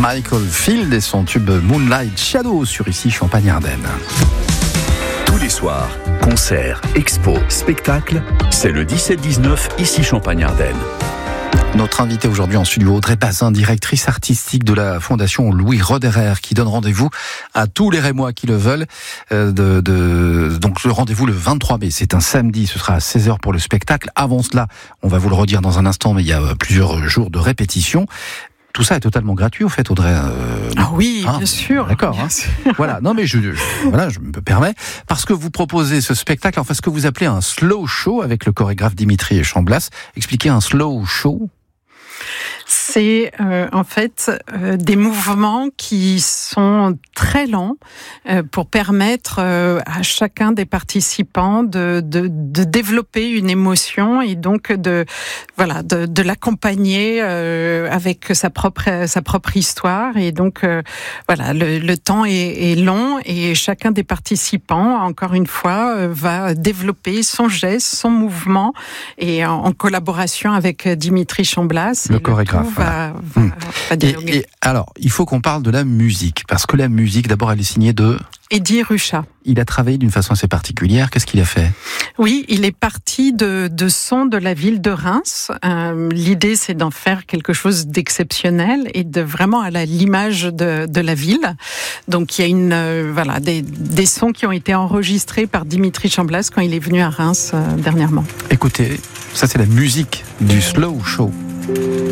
Michael Field et son tube Moonlight Shadow sur Ici Champagne-Ardenne. Tous les soirs, concerts, expos, spectacles, c'est le 17-19 Ici Champagne-Ardenne. Notre invitée aujourd'hui en studio, Audrey Bazin, directrice artistique de la Fondation Louis Roederer, qui donne rendez-vous à tous les Rémois qui le veulent. Donc le rendez-vous le 23 mai, c'est un samedi, ce sera à 16h pour le spectacle. Avant cela, on va vous le redire dans un instant, mais il y a plusieurs jours de répétition. Tout ça est totalement gratuit, au fait, Audrey. Ah oui, bien sûr. D'accord. Voilà. Non, mais je me permets, parce que vous proposez ce spectacle, enfin, ce que vous appelez un slow show avec le chorégraphe Dimitri Chamblas. Expliquez un slow show. C'est en fait des mouvements qui sont très lents pour permettre à chacun des participants de développer une émotion et donc de l'accompagner avec sa propre histoire. Et donc le temps est long et chacun des participants, encore une fois, va développer son geste, son mouvement et en collaboration avec Dimitri Chamblas. Le chorégraphe. Va dialoguer. Et alors, il faut qu'on parle de la musique, parce que la musique, d'abord, elle est signée de... Eddie Rucha. Il a travaillé d'une façon assez particulière. Qu'est-ce qu'il a fait ? Oui, il est parti de sons de la ville de Reims. L'idée, c'est d'en faire quelque chose d'exceptionnel et de vraiment à l'image de la ville. Donc, il y a des sons qui ont été enregistrés par Dimitri Chamblas quand il est venu à Reims dernièrement. Écoutez, ça c'est la musique du slow show.